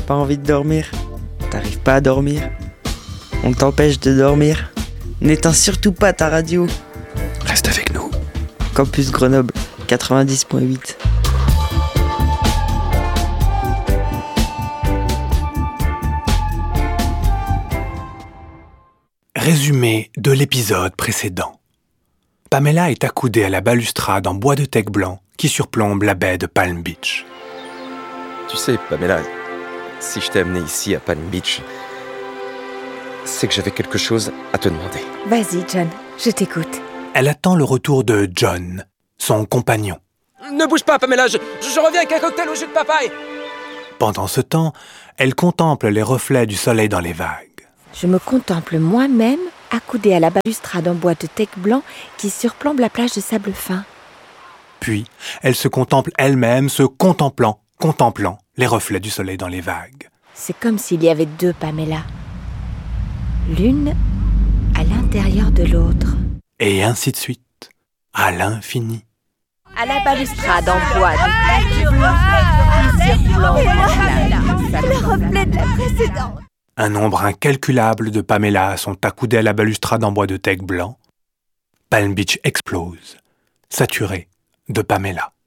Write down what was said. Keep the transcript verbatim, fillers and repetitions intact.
pas envie de dormir? T'arrives pas à dormir? On t'empêche de dormir? N'éteins surtout pas ta radio. Reste avec nous. Campus Grenoble, quatre-vingt-dix point huit. Résumé de l'épisode précédent. Pamela est accoudée à la balustrade en bois de teck blanc qui surplombe la baie de Palm Beach. Tu sais, Pamela, si je t'ai amené ici à Palm Beach, c'est que j'avais quelque chose à te demander. Vas-y, John, je t'écoute. Elle attend le retour de John, son compagnon. Ne bouge pas, Pamela, je, je reviens avec un cocktail au jus de papaye. Pendant ce temps, elle contemple les reflets du soleil dans les vagues. Je me contemple moi-même, accoudée à la balustrade en bois de teck blanc qui surplombe la plage de sable fin. Puis, elle se contemple elle-même, se contemplant, contemplant les reflets du soleil dans les vagues. C'est comme s'il y avait deux Pamela. L'une à l'intérieur de l'autre. Et ainsi de suite, à l'infini. À la balustrade en bois de teck blanc qui surplombe la plage. Le reflet de la précédente. Un nombre incalculable de Pamela sont accoudées à la balustrade en bois de teck blanc. Palm Beach explose, saturé de Pamela.